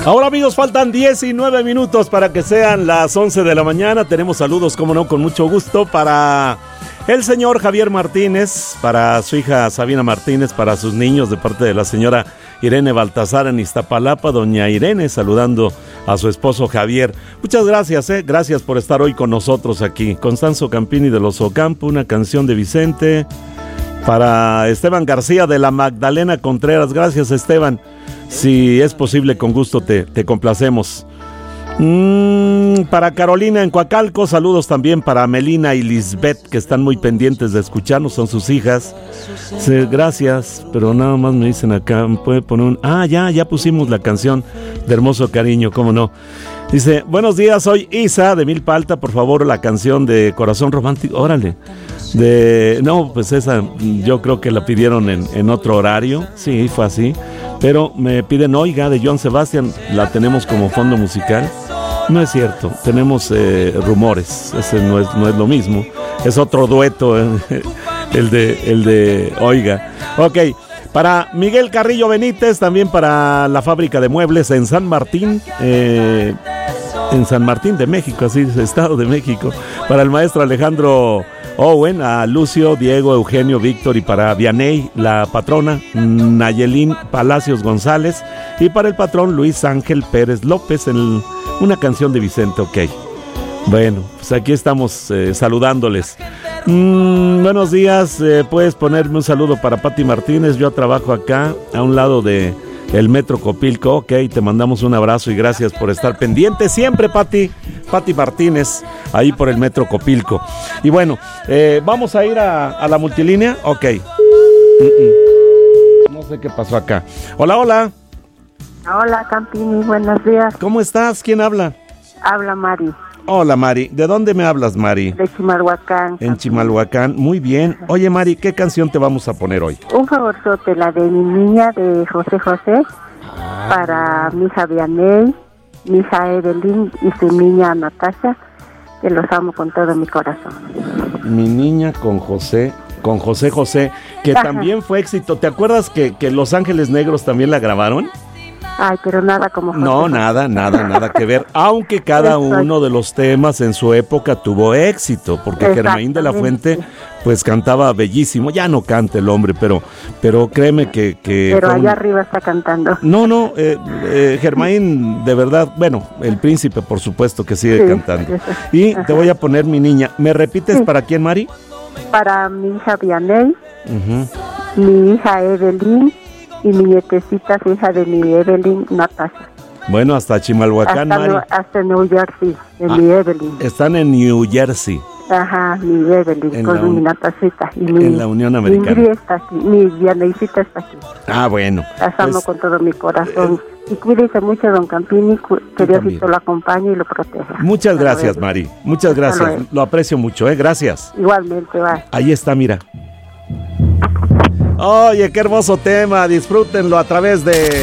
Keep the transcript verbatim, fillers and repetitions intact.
Ahora, amigos, faltan diecinueve minutos para que sean las once de la mañana. Tenemos saludos, como no, con mucho gusto para el señor Javier Martínez, para su hija Sabina Martínez, para sus niños de parte de la señora Irene Baltasar en Iztapalapa, doña Irene saludando a su esposo Javier. Muchas gracias, eh, gracias por estar hoy con nosotros aquí. Constanzo Campini de Los Ocampo, una canción de Vicente. Para Esteban García de la Magdalena Contreras, gracias Esteban. Si es posible, con gusto te, te complacemos. Mm, para Carolina en Coacalco, saludos también para Melina y Lisbeth, que están muy pendientes de escucharnos, son sus hijas. Sí, gracias, pero nada más me dicen acá, ¿me puede poner un...? Ah, ya, ya pusimos la canción de Hermoso Cariño, cómo no. Dice, buenos días, soy Isa de Milpa Alta, por favor, la canción de Corazón Romántico, órale. De, no, pues esa yo creo que la pidieron en, en otro horario, sí, fue así. Pero me piden Oiga de Joan Sebastián, la tenemos como fondo musical. No es cierto, tenemos eh, Rumores, ese no es, no es lo mismo, es otro dueto, eh, el, de, el de Oiga. Ok, para Miguel Carrillo Benítez, también para la fábrica de muebles en San Martín, eh, en San Martín de México, así es, Estado de México. Para el maestro Alejandro Owen, a Lucio, Diego, Eugenio, Víctor, y para Vianey, la patrona, Nayelín Palacios González, y para el patrón Luis Ángel Pérez López, en una canción de Vicente, ok. Bueno, pues aquí estamos eh, saludándoles. Mm, buenos días, eh, puedes ponerme un saludo para Pati Martínez, yo trabajo acá, a un lado de el Metro Copilco, ok, te mandamos un abrazo y gracias por estar pendiente siempre, Pati, Pati Martínez, ahí por el Metro Copilco. Y bueno, eh, vamos a ir a, a la multilínea, ok. Mm-mm. No sé qué pasó acá. Hola, hola. Hola, Campini, buenos días. ¿Cómo estás? ¿Quién habla? Habla Mari. Hola, Mari. ¿De dónde me hablas, Mari? De Chimalhuacán. En Chimalhuacán, muy bien. Oye, Mari, ¿qué canción te vamos a poner hoy? Un favorzote, la de Mi Niña de José José, ah. Para mi hija Vianey, mi hija Evelyn y su niña Natasha, que los amo con todo mi corazón. Mi Niña con José, con José José, que Ajá. también fue éxito. ¿Te acuerdas que, que Los Ángeles Negros también la grabaron? Ay, pero nada como José. No, nada, nada, nada que ver. Aunque cada uno de los temas en su época tuvo éxito, porque Germain de la Fuente, pues cantaba bellísimo. Ya no canta el hombre, pero, pero créeme que, que pero allá un... arriba está cantando. No, no, eh, eh, Germain, de verdad, bueno, el príncipe, por supuesto que sigue sí, cantando. Eso. Y Ajá. te voy a poner Mi Niña. ¿Me repites sí. para quién, Mari? Para mi hija Vianey, uh-huh. mi hija Evelyn y mi nietecita, hija de mi Evelyn, Natasha. Bueno, hasta Chimalhuacán, hasta Mari. No, hasta New Jersey, de ah, mi Evelyn. Están en New Jersey. Ajá, mi Evelyn, en con un, mi Natasita. Y mi, en la Unión Americana. Mi está aquí, mi Vianeycita está aquí. Ah, bueno. Las amo pues, con todo mi corazón. Eh, y cuídese mucho, don Campini, que Diosito lo acompañe y lo proteja. Muchas Hasta gracias, luego. Mari. Muchas gracias. Lo, lo aprecio mucho, ¿eh? Gracias. Igualmente, va. Ahí está, mira. Oye, qué hermoso tema, disfrútenlo a través de